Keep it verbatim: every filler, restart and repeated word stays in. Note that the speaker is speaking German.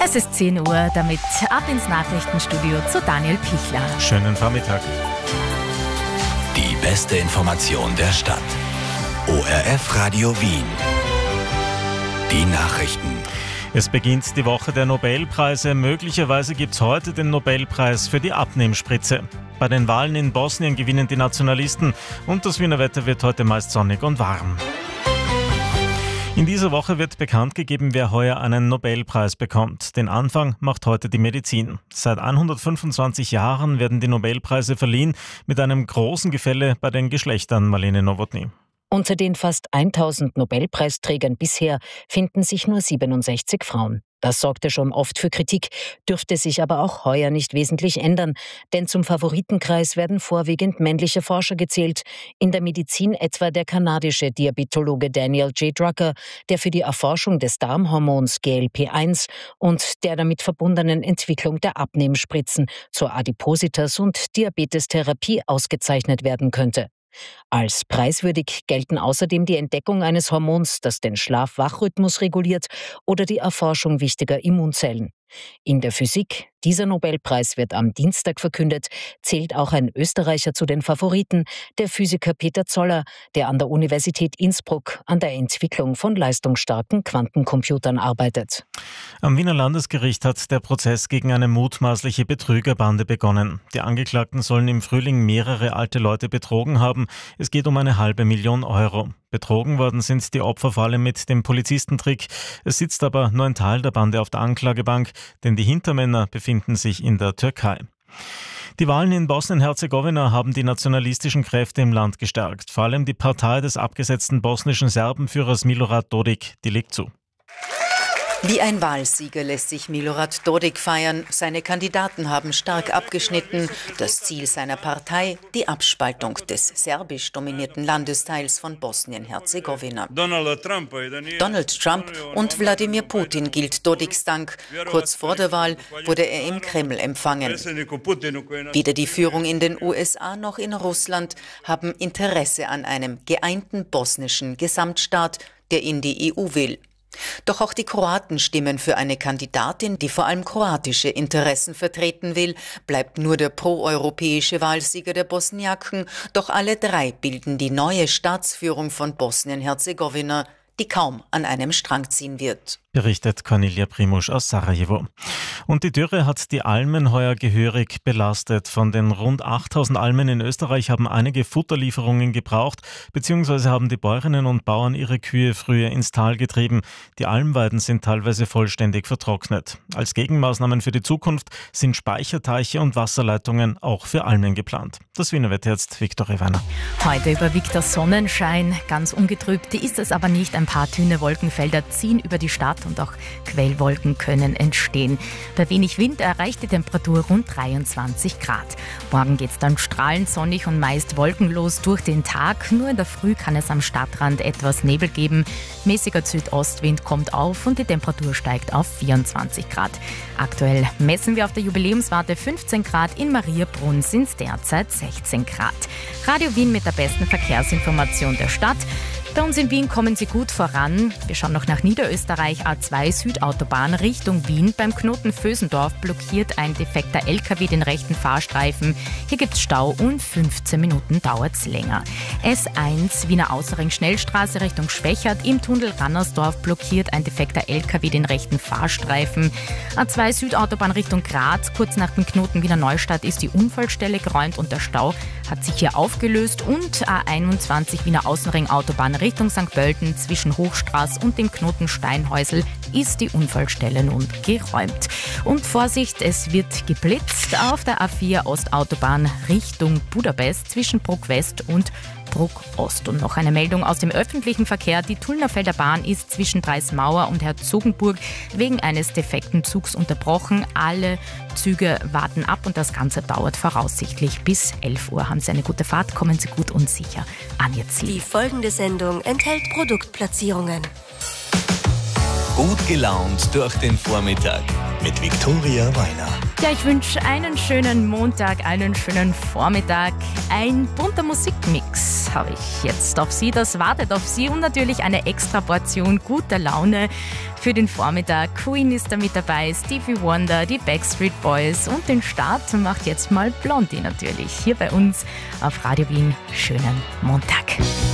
Es ist zehn Uhr, damit ab ins Nachrichtenstudio zu Daniel Pichler. Schönen Vormittag. Die beste Information der Stadt. O R F Radio Wien. Die Nachrichten. Es beginnt die Woche der Nobelpreise. Möglicherweise gibt es heute den Nobelpreis für die Abnehmspritze. Bei den Wahlen in Bosnien gewinnen die Nationalisten und das Wiener Wetter wird heute meist sonnig und warm. In dieser Woche wird bekannt gegeben, wer heuer einen Nobelpreis bekommt. Den Anfang macht heute die Medizin. Seit hundertfünfundzwanzig Jahren werden die Nobelpreise verliehen, mit einem großen Gefälle bei den Geschlechtern, Marlene Nowotny. Unter den fast tausend Nobelpreisträgern bisher finden sich nur siebenundsechzig Frauen. Das sorgte schon oft für Kritik, dürfte sich aber auch heuer nicht wesentlich ändern, denn zum Favoritenkreis werden vorwiegend männliche Forscher gezählt, in der Medizin etwa der kanadische Diabetologe Daniel J. Drucker, der für die Erforschung des Darmhormons G L P eins und der damit verbundenen Entwicklung der Abnehmspritzen zur Adipositas- und Diabetestherapie ausgezeichnet werden könnte. Als preiswürdig gelten außerdem die Entdeckung eines Hormons, das den Schlaf-Wach-Rhythmus reguliert, oder die Erforschung wichtiger Immunzellen. In der Physik, dieser Nobelpreis wird am Dienstag verkündet, zählt auch ein Österreicher zu den Favoriten, der Physiker Peter Zoller, der an der Universität Innsbruck an der Entwicklung von leistungsstarken Quantencomputern arbeitet. Am Wiener Landesgericht hat der Prozess gegen eine mutmaßliche Betrügerbande begonnen. Die Angeklagten sollen im Frühling mehrere alte Leute betrogen haben. Es geht um eine halbe Million Euro. Betrogen worden sind die Opfer vor allem mit dem Polizistentrick. Es sitzt aber nur ein Teil der Bande auf der Anklagebank, denn die Hintermänner befinden sich in der Türkei. Die Wahlen in Bosnien-Herzegowina haben die nationalistischen Kräfte im Land gestärkt. Vor allem die Partei des abgesetzten bosnischen Serbenführers Milorad Dodik, die legt zu. Wie ein Wahlsieger lässt sich Milorad Dodik feiern. Seine Kandidaten haben stark abgeschnitten. Das Ziel seiner Partei, die Abspaltung des serbisch dominierten Landesteils von Bosnien-Herzegowina. Donald Trump und Wladimir Putin gilt Dodiks Dank. Kurz vor der Wahl wurde er im Kreml empfangen. Weder die Führung in den U S A noch in Russland haben Interesse an einem geeinten bosnischen Gesamtstaat, der in die E U will. Doch auch die Kroaten stimmen für eine Kandidatin, die vor allem kroatische Interessen vertreten will. Bleibt nur der proeuropäische Wahlsieger der Bosniaken. Doch alle drei bilden die neue Staatsführung von Bosnien-Herzegowina, die kaum an einem Strang ziehen wird. Berichtet Cornelia Primusch aus Sarajevo. Und die Dürre hat die Almen heuer gehörig belastet. Von den rund achttausend Almen in Österreich haben einige Futterlieferungen gebraucht, beziehungsweise haben die Bäuerinnen und Bauern ihre Kühe früher ins Tal getrieben. Die Almweiden sind teilweise vollständig vertrocknet. Als Gegenmaßnahmen für die Zukunft sind Speicherteiche und Wasserleitungen auch für Almen geplant. Das Wiener Wetter jetzt, Viktoria Weiner. Heute überwiegt der Sonnenschein. Ganz ungetrübt ist es aber nicht. Ein paar dünne Wolkenfelder ziehen über die Stadt und auch Quellwolken können entstehen. Bei wenig Wind erreicht die Temperatur rund dreiundzwanzig Grad. Morgen geht es dann strahlend sonnig und meist wolkenlos durch den Tag. Nur in der Früh kann es am Stadtrand etwas Nebel geben. Mäßiger Südostwind kommt auf und die Temperatur steigt auf vierundzwanzig Grad. Aktuell messen wir auf der Jubiläumswarte fünfzehn Grad. In Mariabrunn sind es derzeit sechzehn Grad. Radio Wien mit der besten Verkehrsinformation der Stadt. Bei uns in Wien kommen Sie gut voran. Wir schauen noch nach Niederösterreich. A zwei Südautobahn Richtung Wien. Beim Knoten Vösendorf blockiert ein defekter L K W den rechten Fahrstreifen. Hier gibt es Stau und fünfzehn Minuten dauert es länger. S eins Wiener Außerring Schnellstraße Richtung Schwächert. Im Tunnel Rannersdorf blockiert ein defekter L K W den rechten Fahrstreifen. A zwei Südautobahn Richtung Graz. Kurz nach dem Knoten Wiener Neustadt ist die Unfallstelle geräumt und der Stau hat sich hier aufgelöst. Und A einundzwanzig Wiener Außenring Autobahn Richtung Sankt Pölten zwischen Hochstraß und dem Knoten Steinhäusl ist die Unfallstelle nun geräumt. Und Vorsicht, es wird geblitzt auf der A vier Ostautobahn Richtung Budapest zwischen Bruck West und Bruck Ost. Und noch eine Meldung aus dem öffentlichen Verkehr. Die Tullnerfelder Bahn ist zwischen Breismauer und Herzogenburg wegen eines defekten Zugs unterbrochen. Alle Züge warten ab und das Ganze dauert voraussichtlich bis elf Uhr. Haben Sie eine gute Fahrt, kommen Sie gut und sicher an Ihr Ziel. Die folgende Sendung enthält Produktplatzierungen. Gut gelaunt durch den Vormittag mit Viktoria Weiner. Ja, ich wünsche einen schönen Montag, einen schönen Vormittag. Ein bunter Musikmix habe ich jetzt auf Sie. Das wartet auf Sie und natürlich eine extra Portion guter Laune für den Vormittag. Queen ist da mit dabei, Stevie Wonder, die Backstreet Boys und den Start macht jetzt mal Blondie natürlich. Hier bei uns auf Radio Wien. Schönen Montag.